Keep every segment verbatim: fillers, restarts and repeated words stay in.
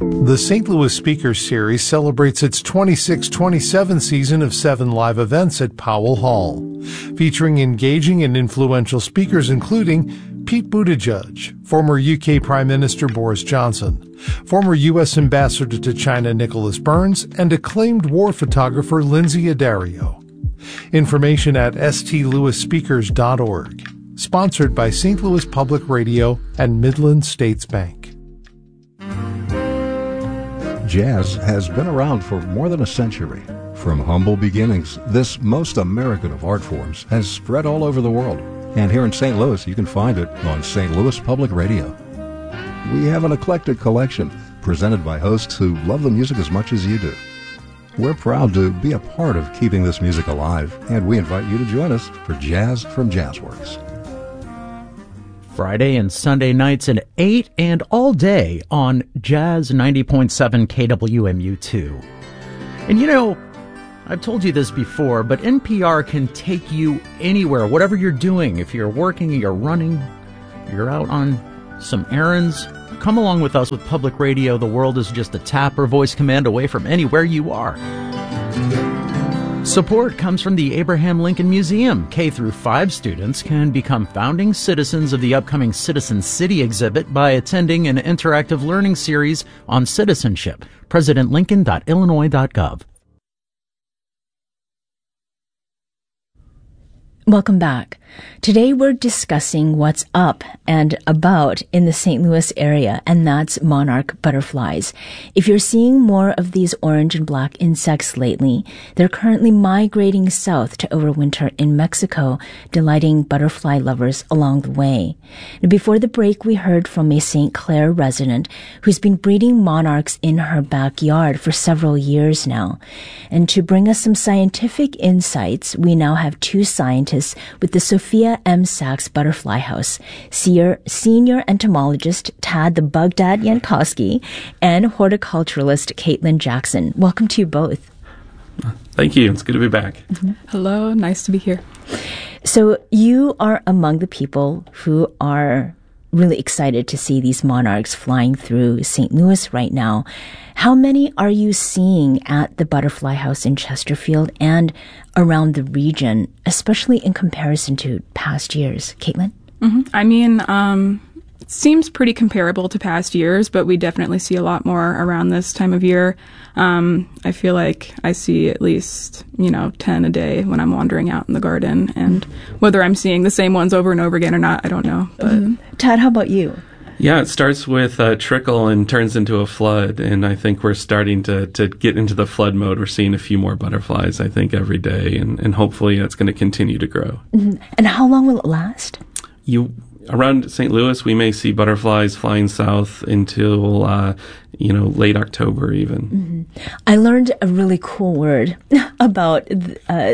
The Saint Louis Speakers Series celebrates its twenty-six twenty-seven season of seven live events at Powell Hall, featuring engaging and influential speakers including Pete Buttigieg, former U K Prime Minister Boris Johnson, former U S Ambassador to China Nicholas Burns, and acclaimed war photographer Lindsay Addario. Information at s t louis speakers dot org. Sponsored by Saint Louis Public Radio and Midland States Bank. Jazz has been around for more than a century. From humble beginnings, this most American of art forms has spread all over the world. And here in Saint Louis, you can find it on Saint Louis Public Radio. We have an eclectic collection presented by hosts who love the music as much as you do. We're proud to be a part of keeping this music alive, and we invite you to join us for Jazz from Jazzworks. Friday and Sunday nights at eight and all day on Jazz ninety point seven K W M U two. And you know, I've told you this before, but N P R can take you anywhere, whatever you're doing. If you're working, you're running, you're out on some errands, come along with us with Public Radio. The world is just a tap or voice command away from anywhere you are. Support comes from the Abraham Lincoln Museum. K through five students can become founding citizens of the upcoming Citizen City exhibit by attending an interactive learning series on citizenship. president lincoln dot illinois dot gov. Welcome back. Today we're discussing what's up and about in the Saint Louis area, and that's monarch butterflies. If you're seeing more of these orange and black insects lately, they're currently migrating south to overwinter in Mexico, delighting butterfly lovers along the way. Now, before the break, we heard from a Saint Clair resident who's been breeding monarchs in her backyard for several years now. And to bring us some scientific insights, we now have two scientists with the Sophia M. Sachs Butterfly House, senior, senior entomologist Tad the Bug Dad Yankowski and horticulturalist Caitlin Jackson. Welcome to you both. Thank you. It's good to be back. Mm-hmm. Hello. Nice to be here. So you are among the people who are really excited to see these monarchs flying through Saint Louis right now. How many are you seeing at the Butterfly House in Chesterfield and around the region, especially in comparison to past years? Caitlin? Mm-hmm. I mean, um, it seems pretty comparable to past years, but we definitely see a lot more around this time of year. Um, I feel like I see at least, you know, ten a day when I'm wandering out in the garden. And whether I'm seeing the same ones over and over again or not, I don't know. But mm-hmm. Tad, how about you? Yeah, it starts with a trickle and turns into a flood. And I think we're starting to, to get into the flood mode. We're seeing a few more butterflies, I think, every day. And, and hopefully that's going to continue to grow. Mm-hmm. And how long will it last? You Around Saint Louis, we may see butterflies flying south until, uh, you know, late October even. Mm-hmm. I learned a really cool word about uh,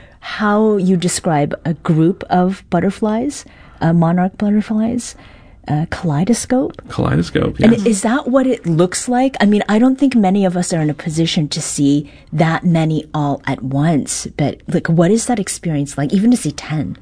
how you describe a group of butterflies, uh, monarch butterflies. Uh, kaleidoscope? Kaleidoscope, yes. And is that what it looks like? I mean, I don't think many of us are in a position to see that many all at once, but like, what is that experience like, even to see ten?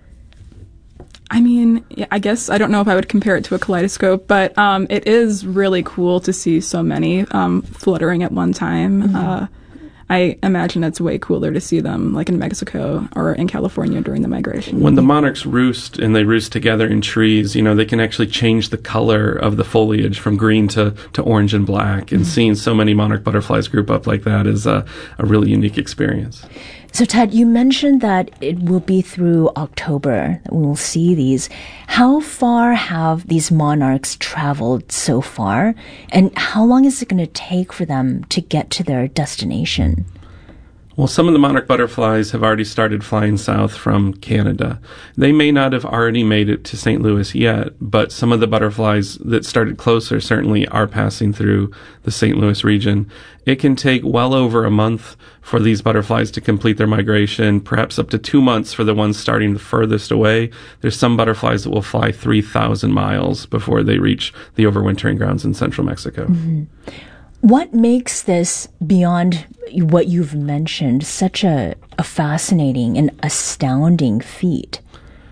I mean, I guess I don't know if I would compare it to a kaleidoscope, but um, it is really cool to see so many um, fluttering at one time. Mm-hmm. Uh, I imagine it's way cooler to see them like in Mexico or in California during the migration. When the monarchs roost and they roost together in trees, you know, they can actually change the color of the foliage from green to, to orange and black. And mm-hmm. seeing so many monarch butterflies group up like that is a, a really unique experience. So, Ted, you mentioned that it will be through October that we will see these. How far have these monarchs traveled so far? And how long is it going to take for them to get to their destination? Well, some of the monarch butterflies have already started flying south from Canada. They may not have already made it to Saint Louis yet, but some of the butterflies that started closer certainly are passing through the Saint Louis region. It can take well over a month for these butterflies to complete their migration, perhaps up to two months for the ones starting the furthest away. There's some butterflies that will fly three thousand miles before they reach the overwintering grounds in central Mexico. Mm-hmm. What makes this, beyond what you've mentioned, such a, a fascinating and astounding feat?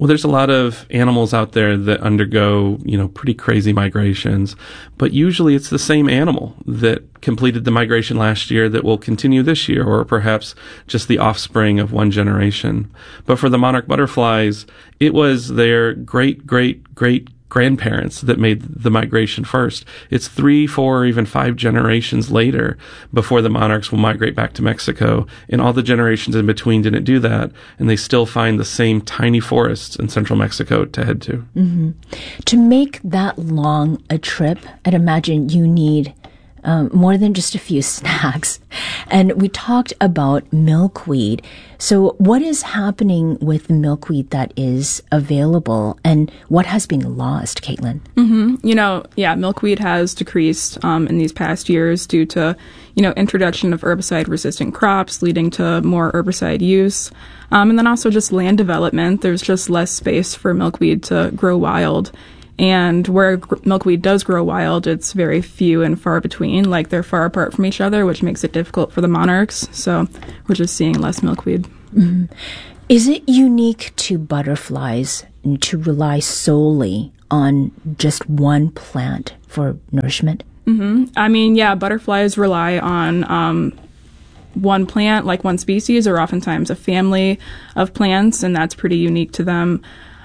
Well, there's a lot of animals out there that undergo, you know, pretty crazy migrations, but usually it's the same animal that completed the migration last year that will continue this year, or perhaps just the offspring of one generation. But for the monarch butterflies, it was their great, great, great grandparents that made the migration first. It's three, four, or even five generations later before the monarchs will migrate back to Mexico. And all the generations in between didn't do that. And they still find the same tiny forests in central Mexico to head to. Mm-hmm. To make that long a trip, I'd imagine you need Um, more than just a few snacks. And we talked about milkweed. So what is happening with the milkweed that is available, and what has been lost, Caitlin? Mm-hmm. You know, yeah, milkweed has decreased um, in these past years due to, you know, introduction of herbicide-resistant crops leading to more herbicide use. Um, and then also just land development. There's just less space for milkweed to grow wild. And where gr- milkweed does grow wild, it's very few and far between. Like, they're far apart from each other, which makes it difficult for the monarchs. So we're just seeing less milkweed. Mm-hmm. Is it unique to butterflies to rely solely on just one plant for nourishment? Mm-hmm. I mean, yeah, butterflies rely on um, one plant, like one species, or oftentimes a family of plants, and that's pretty unique to them.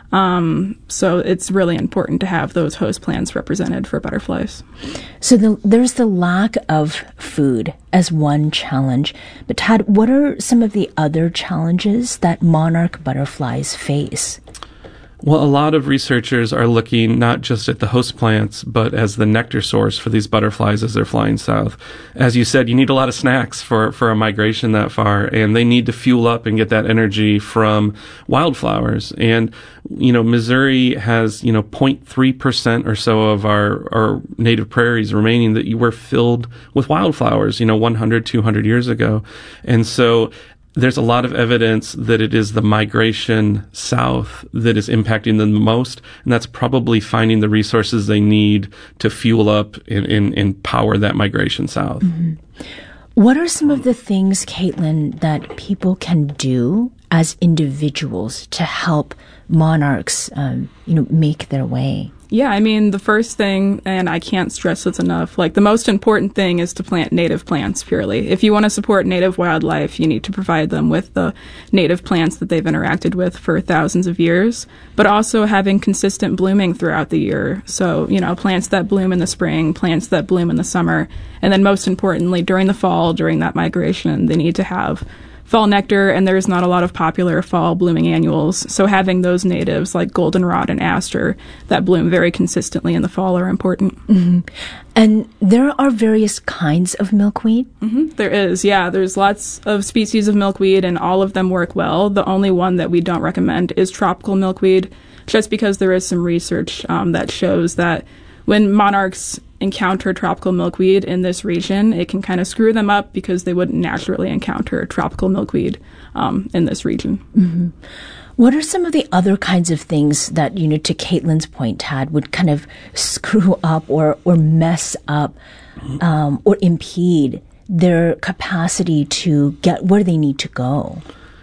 Um, so it's really important to have those host plants represented for butterflies. So the, there's the lack of food as one challenge. But Tad, what are some of the other challenges that monarch butterflies face? Well, a lot of researchers are looking not just at the host plants, but as the nectar source for these butterflies as they're flying south. As you said, you need a lot of snacks for, for a migration that far, and they need to fuel up and get that energy from wildflowers. And, you know, Missouri has, you know, zero point three percent or so of our, our native prairies remaining that were filled with wildflowers, you know, one hundred, two hundred years ago. And so there's a lot of evidence that it is the migration south that is impacting them the most, and that's probably finding the resources they need to fuel up and, and, and power that migration south. Mm-hmm. What are some of the things, Caitlin, that people can do as individuals to help monarchs, um, you know, make their way? Yeah, I mean, the first thing, and I can't stress this enough, like the most important thing is to plant native plants purely. If you want to support native wildlife, you need to provide them with the native plants that they've interacted with for thousands of years, but also having consistent blooming throughout the year. So, you know, plants that bloom in the spring, plants that bloom in the summer, and then most importantly, during the fall, during that migration, they need to have fall nectar, and there's not a lot of popular fall blooming annuals. So having those natives like goldenrod and aster that bloom very consistently in the fall are important. Mm-hmm. And there are various kinds of milkweed? Mm-hmm. There is, yeah. There's lots of species of milkweed, and all of them work well. The only one that we don't recommend is tropical milkweed, just because there is some research um, that shows that when monarchs encounter tropical milkweed in this region, it can kind of screw them up because they wouldn't naturally encounter tropical milkweed um, in this region. Mm-hmm. What are some of the other kinds of things that, you know, to Caitlin's point, Tad, would kind of screw up or, or mess up um, or impede their capacity to get where they need to go?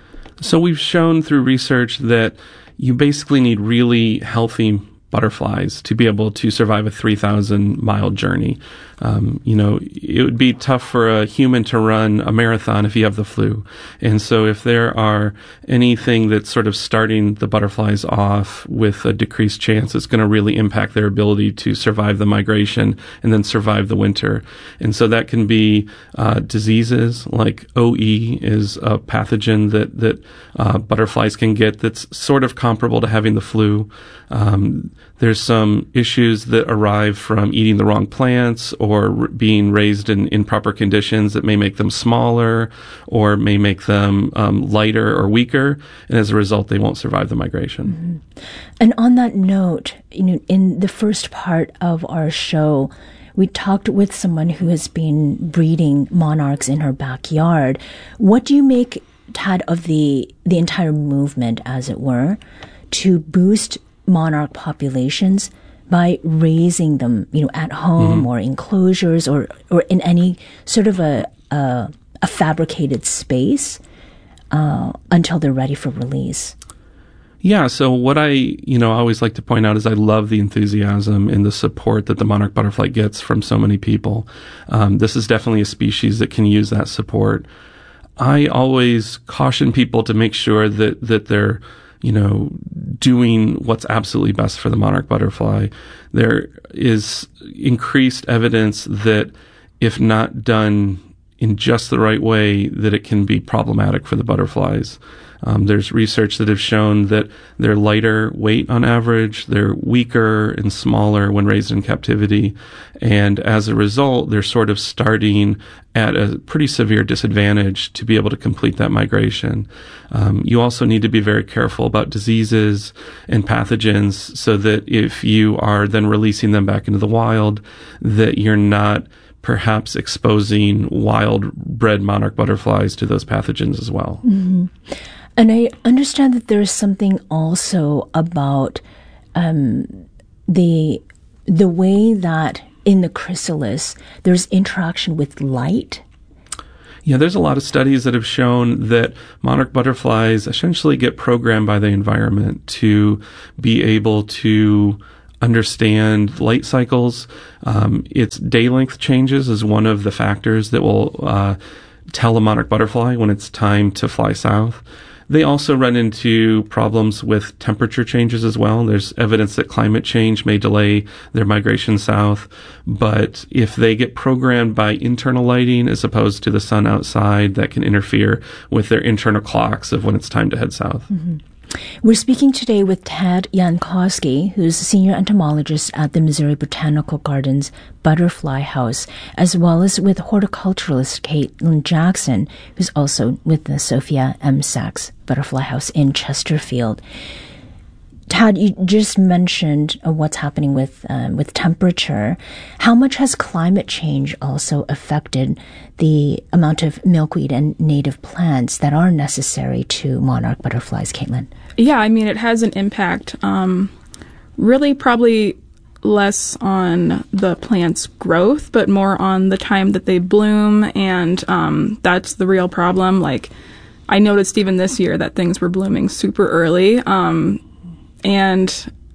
So we've shown through research that you basically need really healthy butterflies to be able to survive a three thousand mile journey. Um, you know, it would be tough for a human to run a marathon if you have the flu. And so if there are anything that's sort of starting the butterflies off with a decreased chance, it's going to really impact their ability to survive the migration and then survive the winter. And so that can be uh, diseases like O E is a pathogen that, that uh, butterflies can get that's sort of comparable to having the flu. Um, there's some issues that arrive from eating the wrong plants or r- being raised in improper conditions that may make them smaller or may make them um, lighter or weaker, and as a result, they won't survive the migration. Mm-hmm. And on that note, you know, in the first part of our show, we talked with someone who has been breeding monarchs in her backyard. What do you make, Tad, of the the entire movement, as it were, to boost monarch populations by raising them, you know, at home mm-hmm. or enclosures or, or in any sort of a a, a fabricated space uh, until they're ready for release? Yeah, so what I, you know, always like to point out is I love the enthusiasm and the support that the monarch butterfly gets from so many people. Um, this is definitely a species that can use that support. I always caution people to make sure that, that they're, you know, doing what's absolutely best for the monarch butterfly. There is increased evidence that if not done in just the right way, that it can be problematic for the butterflies. Um, there's research that have shown that they're lighter weight on average, they're weaker and smaller when raised in captivity, and as a result, they're sort of starting at a pretty severe disadvantage to be able to complete that migration. Um, you also need to be very careful about diseases and pathogens so that if you are then releasing them back into the wild, that you're not perhaps exposing wild-bred monarch butterflies to those pathogens as well. Mm-hmm. And I understand that there's something also about um, the the way that in the chrysalis there's interaction with light. Yeah, there's a lot of studies that have shown that monarch butterflies essentially get programmed by the environment to be able to understand light cycles. Um, its day length changes is one of the factors that will uh, tell a monarch butterfly when it's time to fly south. They also run into problems with temperature changes as well. There's evidence that climate change may delay their migration south, but if they get programmed by internal lighting as opposed to the sun outside, that can interfere with their internal clocks of when it's time to head south. Mm-hmm. We're speaking today with Tad Jankowski, who's a senior entomologist at the Missouri Botanical Gardens Butterfly House, as well as with horticulturalist Caitlin Jackson, who's also with the Sophia M. Sachs Butterfly House in Chesterfield. Tad, you just mentioned uh, what's happening with um, with temperature. How much has climate change also affected the amount of milkweed and native plants that are necessary to monarch butterflies, Caitlin? Yeah, I mean, it has an impact. Um, really, probably less on the plant's growth, but more on the time that they bloom, and um, that's the real problem. Like, I noticed even this year that things were blooming super early. Um, And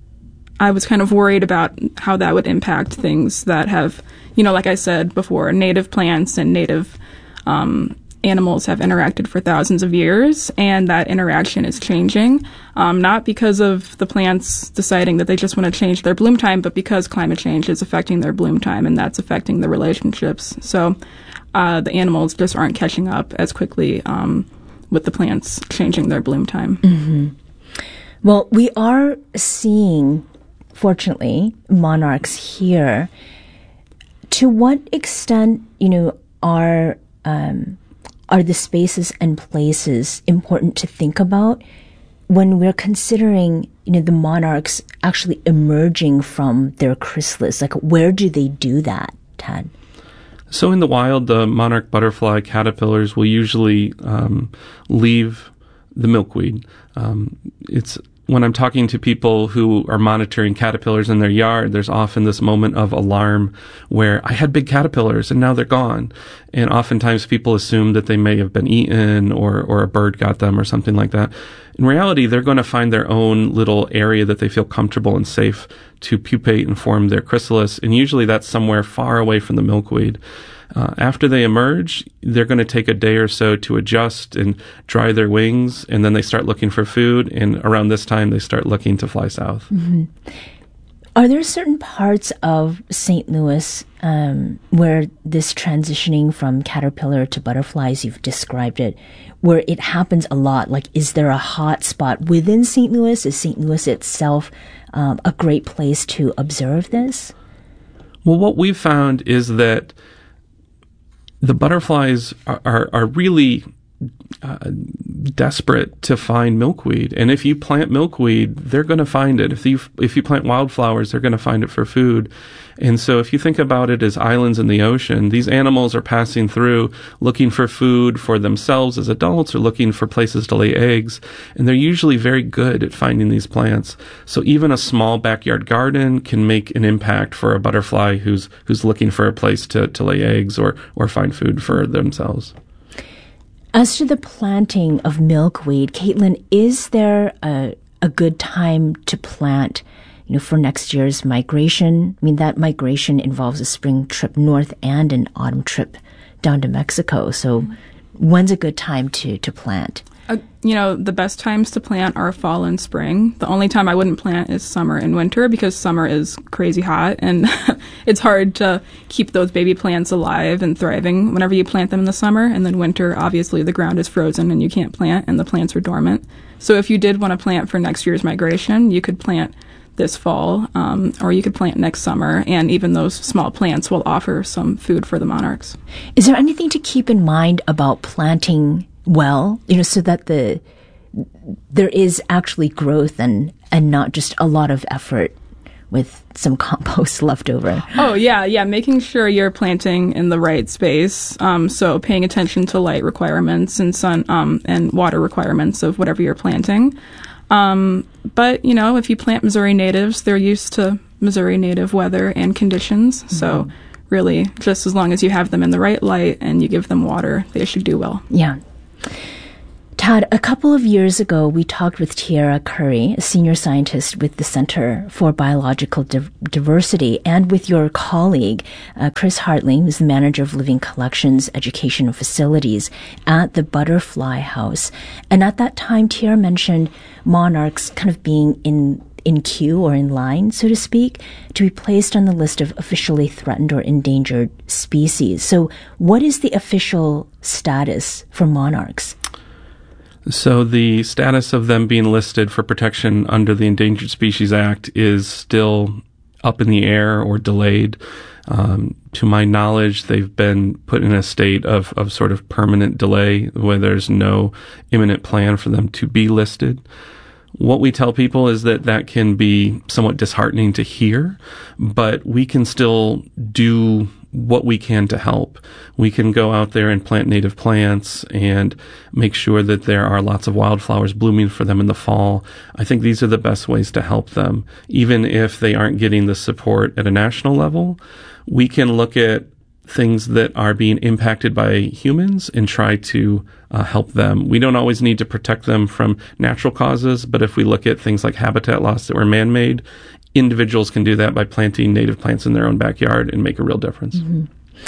I was kind of worried about how that would impact things that have, you know, like I said before, native plants and native um, animals have interacted for thousands of years, and that interaction is changing, um, not because of the plants deciding that they just want to change their bloom time, but because climate change is affecting their bloom time, and that's affecting the relationships. So uh, the animals just aren't catching up as quickly um, with the plants changing their bloom time. Mm-hmm. Well, we are seeing, fortunately, monarchs here. To what extent, you know, are um, are the spaces and places important to think about when we're considering, you know, the monarchs actually emerging from their chrysalis? Like, where do they do that, Tad? So in the wild, the monarch butterfly caterpillars will usually um, leave the milkweed. Um, it's when I'm talking to people who are monitoring caterpillars in their yard, there's often this moment of alarm where I had big caterpillars and now they're gone. And oftentimes people assume that they may have been eaten or, or a bird got them or something like that. In reality, they're going to find their own little area that they feel comfortable and safe to pupate and form their chrysalis. And usually that's somewhere far away from the milkweed. Uh, after they emerge, they're going to take a day or so to adjust and dry their wings, and then they start looking for food, and around this time they start looking to fly south. Mm-hmm. Are there certain parts of Saint Louis um, where this transitioning from caterpillar to butterflies, you've described it, where it happens a lot? Like, is there a hot spot within Saint Louis? Is Saint Louis itself um, a great place to observe this? Well, what we've found is that the butterflies are, are, are really uh, desperate to find milkweed. And if you plant milkweed, they're going to find it. If you, if you plant wildflowers, they're going to find it for food. And so if you think about it as islands in the ocean, these animals are passing through looking for food for themselves as adults or looking for places to lay eggs. And they're usually very good at finding these plants. So even a small backyard garden can make an impact for a butterfly who's who's looking for a place to, to lay eggs or, or find food for themselves. As to the planting of milkweed, Caitlin, is there a a good time to plant, you know, for next year's migration? I mean, that migration involves a spring trip north and an autumn trip down to Mexico. So when's a good time to, to plant? Uh, you know, the best times to plant are fall and spring. The only time I wouldn't plant is summer and winter, because summer is crazy hot and it's hard to keep those baby plants alive and thriving whenever you plant them in the summer. And then winter, obviously the ground is frozen and you can't plant and the plants are dormant. So if you did want to plant for next year's migration, you could plant this fall, um, or you could plant next summer, and even those small plants will offer some food for the monarchs. Is there anything to keep in mind about planting well, you know, so that the there is actually growth and and not just a lot of effort with some compost left over? Oh, yeah, yeah, making sure you're planting in the right space. Um, so paying attention to light requirements and sun um, and water requirements of whatever you're planting. Um, but, you know, if you plant Missouri natives, they're used to Missouri native weather and conditions. Mm-hmm. So really, just as long as you have them in the right light and you give them water, they should do well. Yeah. Todd, a couple of years ago, we talked with Tiara Curry, a senior scientist with the Center for Biological Di- Diversity, and with your colleague, uh, Chris Hartley, who's the manager of Living Collections Educational Facilities at the Butterfly House. And at that time, Tiara mentioned monarchs kind of being in in queue or in line, so to speak, to be placed on the list of officially threatened or endangered species. So what is the official status for monarchs? So the status of them being listed for protection under the Endangered Species Act is still up in the air or delayed. Um, to my knowledge, they've been put in a state of, of sort of permanent delay where there's no imminent plan for them to be listed. What we tell people is that that can be somewhat disheartening to hear, but we can still do what we can to help. We can go out there and plant native plants and make sure that there are lots of wildflowers blooming for them in the fall. I think these are the best ways to help them. Even if they aren't getting the support at a national level, we can look at things that are being impacted by humans and try to uh, help them. We don't always need to protect them from natural causes, but if we look at things like habitat loss that were man-made, individuals can do that by planting native plants in their own backyard and make a real difference. Mm-hmm.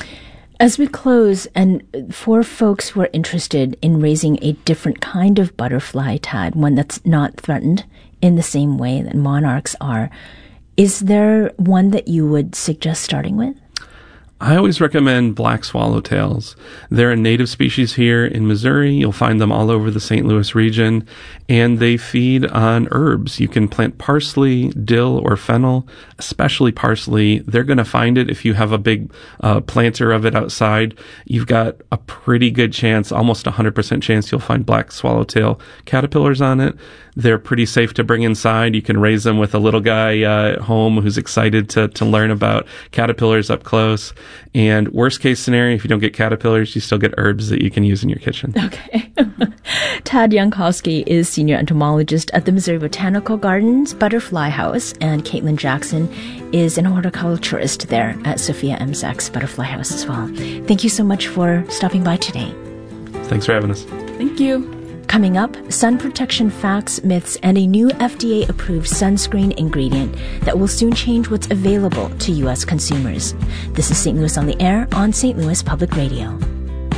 As we close, and for folks who are interested in raising a different kind of butterfly, Tad, one that's not threatened in the same way that monarchs are, is there one that you would suggest starting with? I always recommend black swallowtails. They're a native species here in Missouri. You'll find them all over the Saint Louis region, and they feed on herbs. You can plant parsley, dill, or fennel, especially parsley. They're going to find it if you have a big uh, planter of it outside. You've got a pretty good chance, almost one hundred percent chance, you'll find black swallowtail caterpillars on it. They're pretty safe to bring inside. You can raise them with a little guy uh, at home who's excited to, to learn about caterpillars up close. And worst case scenario, if you don't get caterpillars, you still get herbs that you can use in your kitchen. Okay. Tad Jankowski is senior entomologist at the Missouri Botanical Gardens Butterfly House, and Caitlin Jackson is an horticulturist there at Sophia Emsak's Butterfly House as well. Thank you so much for stopping by today. Thanks for having us. Thank you. Coming up, sun protection facts, myths, and a new F D A-approved sunscreen ingredient that will soon change what's available to U S consumers. This is Saint Louis on the Air on Saint Louis Public Radio.